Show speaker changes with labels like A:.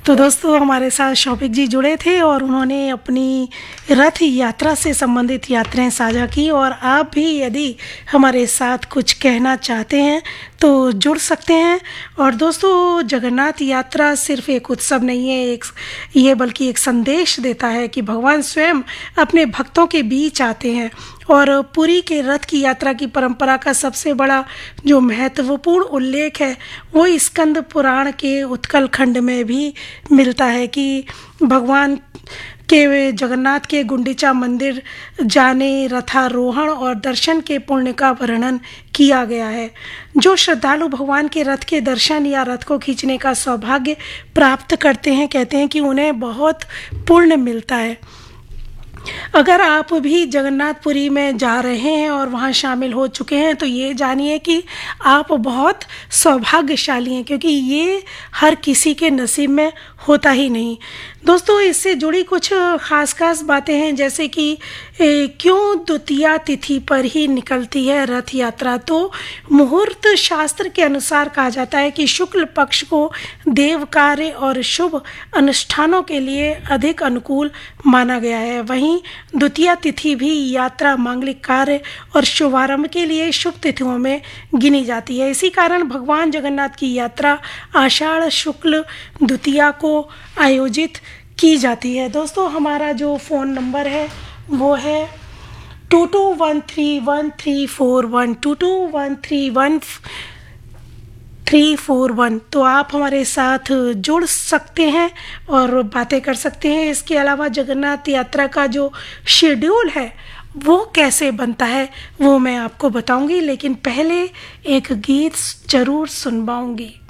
A: तो दोस्तों हमारे साथ शौफिक जी जुड़े थे और उन्होंने अपनी रथ यात्रा से संबंधित यात्राएं साझा की। और आप भी यदि हमारे साथ कुछ कहना चाहते हैं तो जुड़ सकते हैं। और दोस्तों जगन्नाथ यात्रा सिर्फ एक उत्सव नहीं है, बल्कि एक संदेश देता है कि भगवान स्वयं अपने भक्तों के बीच आते हैं। और पुरी के रथ की यात्रा की परंपरा का सबसे बड़ा जो महत्वपूर्ण उल्लेख है वो स्कंद पुराण के उत्कल खंड में भी मिलता है कि भगवान के जगन्नाथ के गुंडीचा मंदिर जाने, रथारोहण और दर्शन के पुण्य का वर्णन किया गया है। जो श्रद्धालु भगवान के रथ के दर्शन या रथ को खींचने का सौभाग्य प्राप्त करते हैं, कहते हैं कि उन्हें बहुत पुण्य मिलता है। अगर आप भी जगन्नाथपुरी में जा रहे हैं और वहाँ शामिल हो चुके हैं तो ये जानिए कि आप बहुत सौभाग्यशाली हैं, क्योंकि ये हर किसी के नसीब में होता ही नहीं। दोस्तों इससे जुड़ी कुछ खास बातें हैं, जैसे कि क्यों द्वितीया तिथि पर ही निकलती है रथ यात्रा। तो मुहूर्त शास्त्र के अनुसार कहा जाता है कि शुक्ल पक्ष को देव कार्य और शुभ अनुष्ठानों के लिए अधिक अनुकूल माना गया है। वहीं द्वितीया तिथि भी यात्रा, मांगलिक कार्य और शुभारंभ के लिए शुभ तिथियों में गिनी जाती है। इसी कारण भगवान जगन्नाथ की यात्रा आषाढ़ शुक्ल द्वितीया को आयोजित की जाती है। दोस्तों हमारा जो फ़ोन नंबर है वो है 22131341 22131341। तो आप हमारे साथ जुड़ सकते हैं और बातें कर सकते हैं। इसके अलावा जगन्नाथ यात्रा का जो शेड्यूल है वो कैसे बनता है वो मैं आपको बताऊंगी, लेकिन पहले एक गीत ज़रूर सुनवाऊंगी।